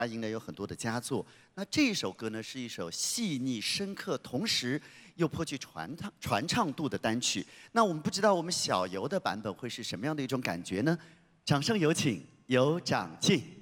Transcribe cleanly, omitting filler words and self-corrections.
他赢了有很多的佳作。那这一首歌呢，是一首细腻深刻，同时又颇具传唱度的单曲。那我们不知道我们小游的版本会是什么样的一种感觉呢？掌声有请有长进。